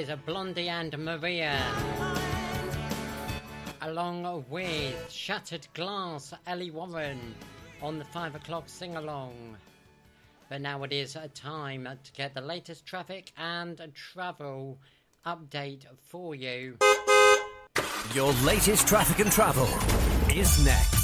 is Blondie and Maria, along with Shattered Glass, Ellie Warren, on the 5 o'clock sing-along. But now it is a time to get the latest traffic and travel update for you. Your latest traffic and travel is next.